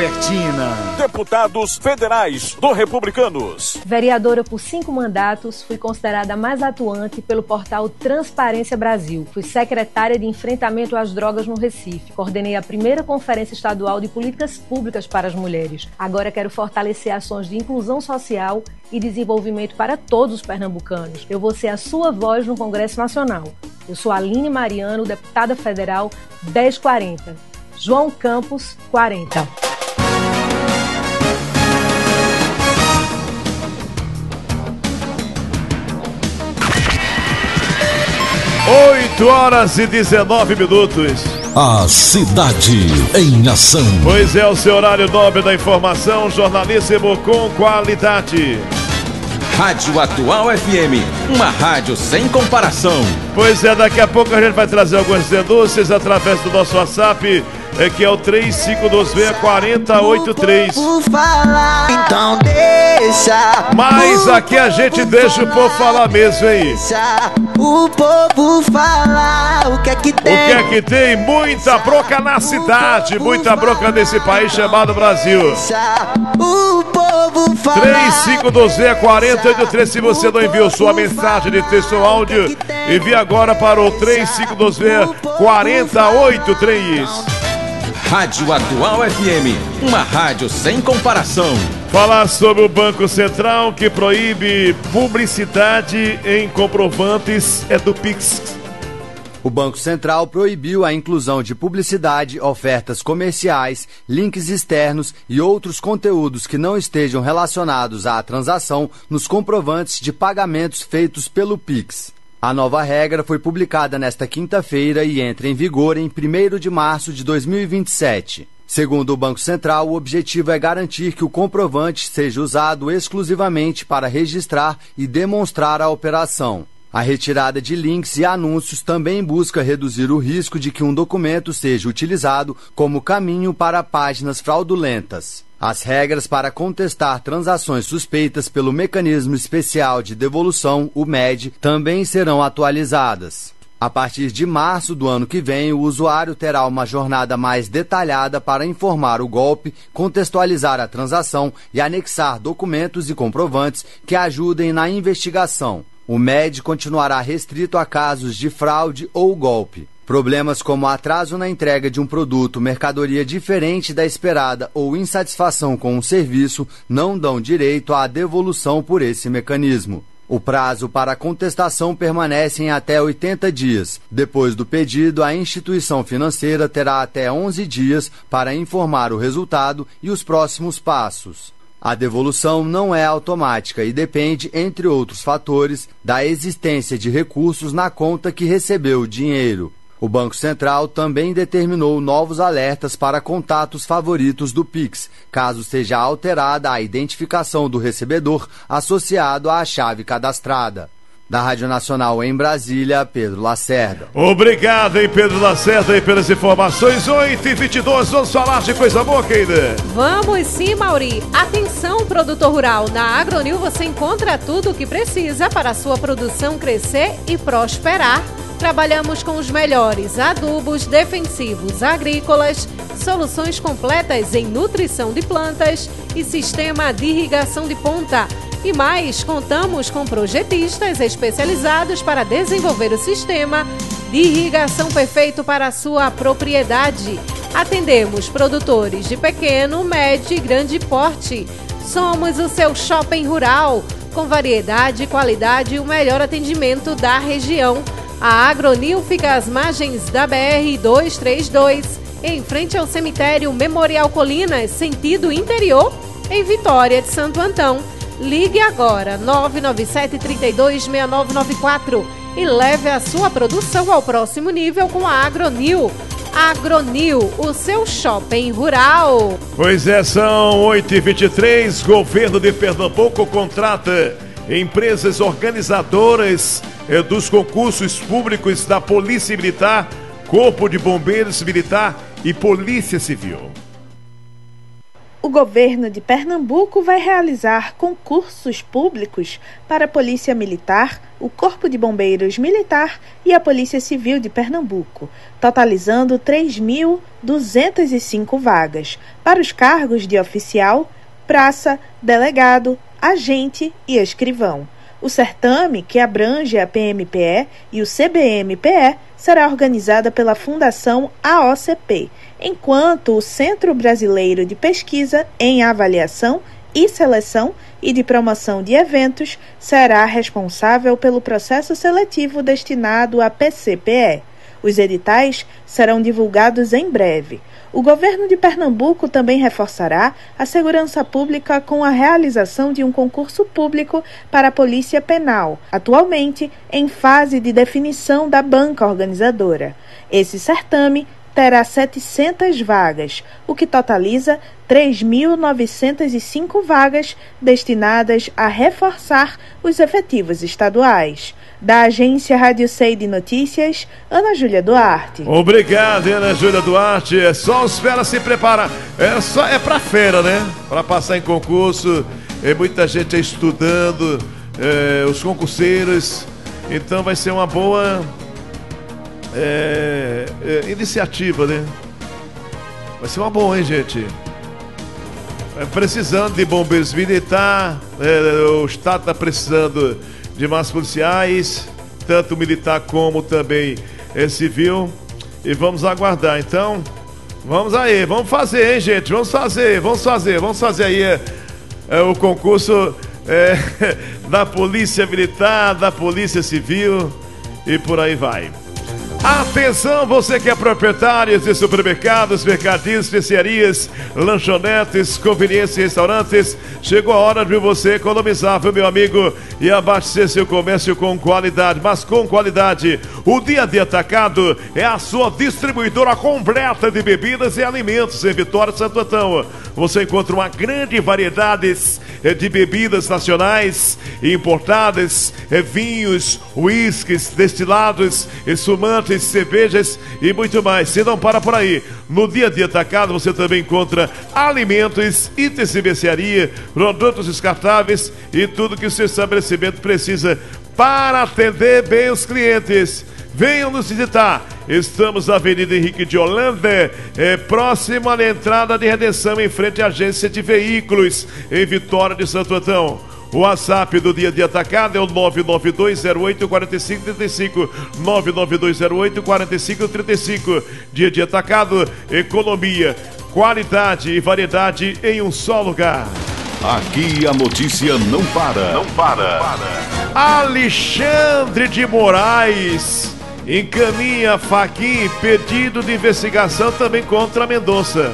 Albertina. Deputados federais do Republicanos. Vereadora por 5 mandatos, fui considerada a mais atuante pelo portal Transparência Brasil. Fui secretária de enfrentamento às drogas no Recife. Coordenei a primeira Conferência Estadual de Políticas Públicas para as Mulheres. Agora quero fortalecer ações de inclusão social e desenvolvimento para todos os pernambucanos. Eu vou ser a sua voz no Congresso Nacional. Eu sou Aline Mariano, deputada federal 1040. João Campos, 40. Oito horas e 19 minutos. A cidade em ação. Pois é, o seu horário nobre da informação, jornalíssimo com qualidade. Rádio Atual FM, uma rádio sem comparação. Pois é, daqui a pouco a gente vai trazer algumas denúncias através do nosso WhatsApp, que é o 3526-4083. Então deixa. Mas aqui a gente deixa o povo falar mesmo, hein? Deixa o povo falar. O que é que tem? O que é que tem? Muita bronca na cidade, muita bronca nesse país chamado Brasil. Deixa o povo falar. 3526-4083. Se você não enviou sua mensagem de texto ou áudio, envie agora para o 3526-4083. Rádio Atual FM, uma rádio sem comparação. Falar sobre o Banco Central que proíbe publicidade em comprovantes do Pix. O Banco Central proibiu a inclusão de publicidade, ofertas comerciais, links externos e outros conteúdos que não estejam relacionados à transação nos comprovantes de pagamentos feitos pelo Pix. A nova regra foi publicada nesta quinta-feira e entra em vigor em 1º de março de 2027. Segundo o Banco Central, o objetivo é garantir que o comprovante seja usado exclusivamente para registrar e demonstrar a operação. A retirada de links e anúncios também busca reduzir o risco de que um documento seja utilizado como caminho para páginas fraudulentas. As regras para contestar transações suspeitas pelo Mecanismo Especial de Devolução, o MED, também serão atualizadas. A partir de março do ano que vem, o usuário terá uma jornada mais detalhada para informar o golpe, contextualizar a transação e anexar documentos e comprovantes que ajudem na investigação. O MED continuará restrito a casos de fraude ou golpe. Problemas como atraso na entrega de um produto, mercadoria diferente da esperada ou insatisfação com um serviço não dão direito à devolução por esse mecanismo. O prazo para a contestação permanece em até 80 dias. Depois do pedido, a instituição financeira terá até 11 dias para informar o resultado e os próximos passos. A devolução não é automática e depende, entre outros fatores, da existência de recursos na conta que recebeu o dinheiro. O Banco Central também determinou novos alertas para contatos favoritos do Pix, caso seja alterada a identificação do recebedor associado à chave cadastrada. Da Rádio Nacional em Brasília, Pedro Lacerda. Obrigado, hein, Pedro Lacerda, pelas informações. 8h22, vamos falar de coisa boa, querida? Vamos sim, Mauri. Atenção, produtor rural. Na Agronil você encontra tudo o que precisa para a sua produção crescer e prosperar. Trabalhamos com os melhores adubos defensivos agrícolas, soluções completas em nutrição de plantas e sistema de irrigação de ponta. E mais, contamos com projetistas especializados para desenvolver o sistema de irrigação perfeito para a sua propriedade. Atendemos produtores de pequeno, médio e grande porte. Somos o seu shopping rural, com variedade, qualidade e o melhor atendimento da região. A Agronil fica às margens da BR-232, em frente ao cemitério Memorial Colinas, sentido interior, em Vitória de Santo Antão. Ligue agora, 997-326994 e leve a sua produção ao próximo nível com a Agronil. Agronil, o seu shopping rural. Pois é, são 8h23, Governo de Pernambuco contrata empresas organizadoras dos concursos públicos da Polícia Militar, Corpo de Bombeiros Militar e Polícia Civil. O governo de Pernambuco vai realizar concursos públicos para a Polícia Militar, o Corpo de Bombeiros Militar e a Polícia Civil de Pernambuco, totalizando 3.205 vagas para os cargos de oficial, praça, delegado, agente e escrivão. O certame, que abrange a PMPE e o CBMPE, será organizada pela Fundação AOCP, enquanto o Centro Brasileiro de Pesquisa em Avaliação e Seleção e de Promoção de Eventos será responsável pelo processo seletivo destinado à PCPE. Os editais serão divulgados em breve. O governo de Pernambuco também reforçará a segurança pública com a realização de um concurso público para a Polícia Penal, atualmente em fase de definição da banca organizadora. Esse certame terá 700 vagas, o que totaliza 3.905 vagas destinadas a reforçar os efetivos estaduais. Da agência Rádio Sei de Notícias, Ana Júlia Duarte. Obrigado, Ana Júlia Duarte. É só os feras se preparar. É pra fera, né? Pra passar em concurso. Muita gente estudando, os concurseiros. Então vai ser uma boa iniciativa, né? Vai ser uma boa, hein, gente? Precisando de bombeiros militar, o Estado está precisando de mais policiais, tanto militar como também civil, e vamos aguardar. Então, vamos aí, vamos fazer, hein, gente? Vamos fazer aí o concurso da Polícia Militar, da Polícia Civil e por aí vai. Atenção, você que é proprietário de supermercados, mercadinhos, especiarias, lanchonetes, conveniências e restaurantes, chegou a hora de você economizar, viu, meu amigo, e abastecer seu comércio com qualidade, mas com qualidade. O Dia D Atacado é a sua distribuidora completa de bebidas e alimentos em Vitória e Santo Antão. Você encontra uma grande variedade de bebidas nacionais e importadas, vinhos, uísques, destilados, espumantes, cervejas e muito mais. Se não para por aí, no Dia D Atacado você também encontra alimentos, itens de mercearia, produtos descartáveis e tudo que o seu estabelecimento precisa para atender bem os clientes. Venham nos visitar. Estamos na Avenida Henrique de Holanda, próximo à entrada de Redenção, em frente à agência de veículos, em Vitória de Santo Antão. O WhatsApp do Dia de Atacado é o 99208-4535, 99208-4535. Dia de Atacado, economia, qualidade e variedade em um só lugar. Aqui a notícia não para. Não para. Alexandre de Moraes encaminha Fachin pedido de investigação também contra Mendonça.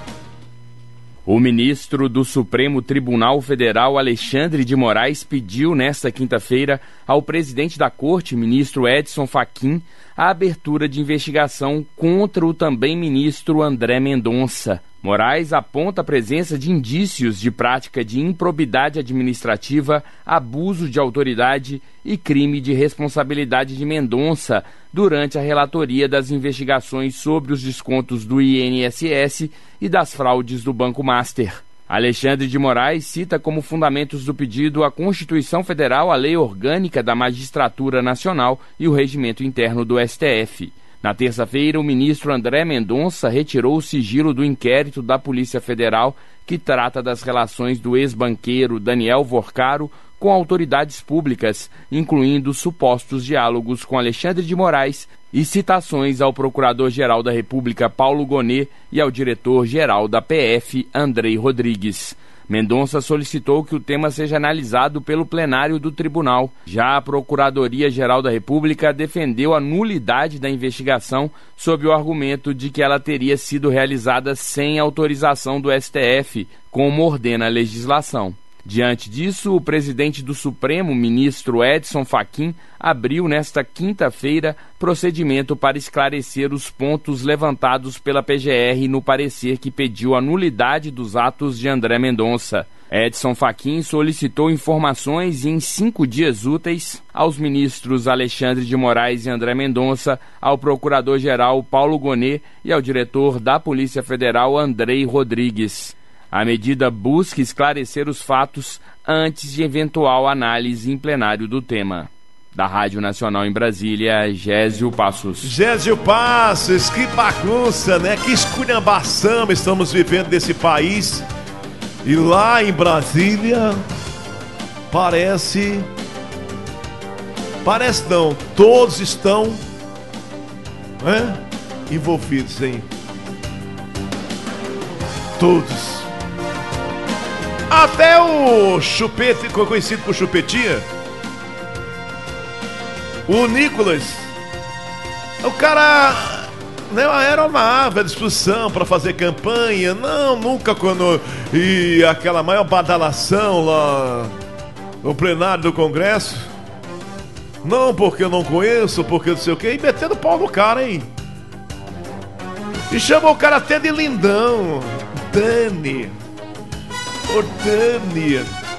O ministro do Supremo Tribunal Federal, Alexandre de Moraes, pediu nesta quinta-feira ao presidente da Corte, ministro Edson Fachin, a abertura de investigação contra o também ministro André Mendonça. Moraes aponta a presença de indícios de prática de improbidade administrativa, abuso de autoridade e crime de responsabilidade de Mendonça durante a relatoria das investigações sobre os descontos do INSS e das fraudes do Banco Master. Alexandre de Moraes cita como fundamentos do pedido a Constituição Federal, a Lei Orgânica da Magistratura Nacional e o Regimento Interno do STF. Na terça-feira, o ministro André Mendonça retirou o sigilo do inquérito da Polícia Federal que trata das relações do ex-banqueiro Daniel Vorcaro com autoridades públicas, incluindo supostos diálogos com Alexandre de Moraes e citações ao Procurador-Geral da República Paulo Gonet e ao Diretor-Geral da PF Andrei Rodrigues. Mendonça solicitou que o tema seja analisado pelo plenário do tribunal. Já a Procuradoria-Geral da República defendeu a nulidade da investigação sob o argumento de que ela teria sido realizada sem autorização do STF, como ordena a legislação. Diante disso, o presidente do Supremo, ministro Edson Fachin, abriu nesta quinta-feira procedimento para esclarecer os pontos levantados pela PGR no parecer que pediu a nulidade dos atos de André Mendonça. Edson Fachin solicitou informações em 5 dias úteis aos ministros Alexandre de Moraes e André Mendonça, ao Procurador-Geral Paulo Gonet e ao diretor da Polícia Federal Andrei Rodrigues. A medida busca esclarecer os fatos antes de eventual análise em plenário do tema. Da Rádio Nacional em Brasília, Gésio Passos. Gésio Passos, que bagunça, né? Que esculhambação estamos vivendo nesse país. E lá em Brasília, parece não, todos estão envolvidos, hein? Todos. Até o Chupete, conhecido por Chupetinha, o Nicolas, o cara não era uma ave à disposição para fazer campanha, não, nunca quando e aquela maior badalação lá no plenário do Congresso, não, porque eu não conheço, porque não sei o que, e metendo pau no cara, hein? E chamou o cara até de lindão, Dani. Ô Dani.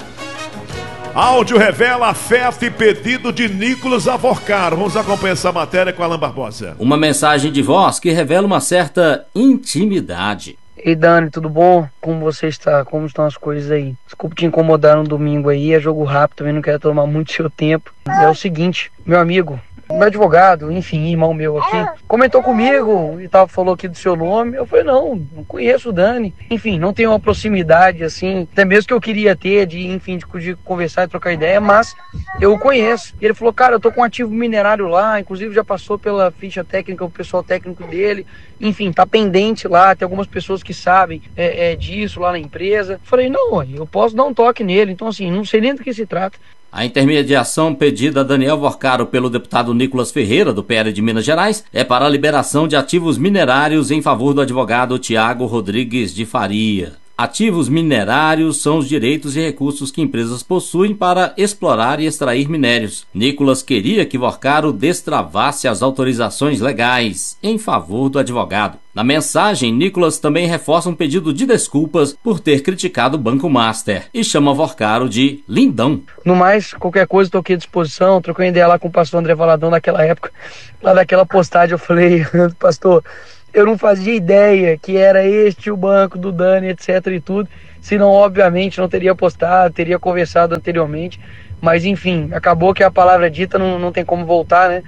Áudio revela afeto e pedido de Nicolas Avorcaro. Vamos acompanhar essa matéria com Alan Barbosa. Uma mensagem de voz que revela uma certa intimidade. Ei Dani, tudo bom? Como você está? Como estão as coisas aí? Desculpe te incomodar no domingo aí, é jogo rápido, também não quero tomar muito seu tempo. É o seguinte, meu amigo, meu advogado, enfim, irmão meu aqui, comentou comigo e tal, falou aqui do seu nome. Eu falei, não conheço o Dani. Enfim, não tenho uma proximidade assim, até mesmo que eu queria ter, de conversar e trocar ideia, mas eu o conheço. E ele falou, cara, eu tô com um ativo minerário lá, inclusive já passou pela ficha técnica, o pessoal técnico dele. Enfim, tá pendente lá, tem algumas pessoas que sabem disso lá na empresa. Eu falei, não, eu posso dar um toque nele. Então assim, não sei nem do que se trata. A intermediação pedida a Daniel Avorcaro pelo deputado Nicolas Ferreira, do PL de Minas Gerais, é para a liberação de ativos minerários em favor do advogado Tiago Rodrigues de Faria. Ativos minerários são os direitos e recursos que empresas possuem para explorar e extrair minérios. Nicolas queria que Avorcaro destravasse as autorizações legais em favor do advogado. Na mensagem, Nicolas também reforça um pedido de desculpas por ter criticado o Banco Master e chama Avorcaro de lindão. No mais, qualquer coisa, estou aqui à disposição. Troquei ideia lá com o pastor André Valadão naquela época, lá daquela postagem. Eu falei, pastor, eu não fazia ideia que era este o banco do Dani, etc e tudo. Senão, obviamente, não teria postado, teria conversado anteriormente. Mas, enfim, acabou que a palavra dita não tem como voltar, né?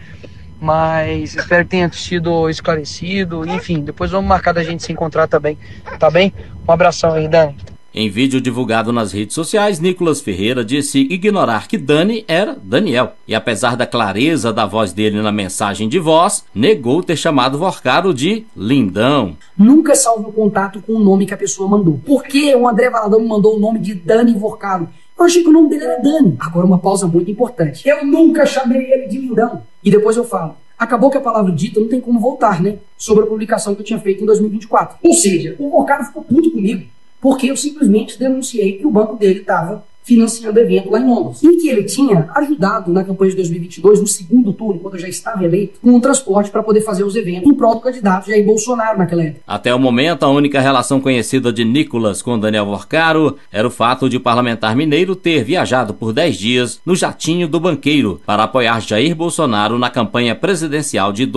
Mas espero que tenha sido esclarecido. Enfim, depois vamos marcar da gente se encontrar também, tá bem? Um abração aí, Dani. Em vídeo divulgado nas redes sociais, Nicolas Ferreira disse ignorar que Dani era Daniel. E apesar da clareza da voz dele na mensagem de voz, negou ter chamado Avorcaro de lindão. Nunca salve o contato com o nome que a pessoa mandou. Por que o André Valadão me mandou o nome de Dani Avorcaro? Eu achei que o nome dele era Dani. Agora uma pausa muito importante. Eu nunca chamei ele de lindão. E depois eu falo, acabou que a palavra dita não tem como voltar, né? Sobre a publicação que eu tinha feito em 2024. Ou seja, o Avorcaro ficou puto comigo, porque eu simplesmente denunciei que o banco dele estava financiando evento lá em Londres. E que ele tinha ajudado na campanha de 2022, no segundo turno, quando eu já estava eleito, com o transporte para poder fazer os eventos em prol do candidato Jair Bolsonaro naquela época. Até o momento, a única relação conhecida de Nicolas com Daniel Avorcaro era o fato de o parlamentar mineiro ter viajado por 10 dias no jatinho do banqueiro para apoiar Jair Bolsonaro na campanha presidencial de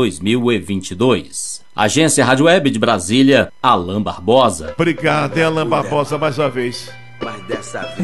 2022. Agência Rádio Web de Brasília, Alan Barbosa. Obrigado, Alan Barbosa, mais uma vez. Mas dessa vez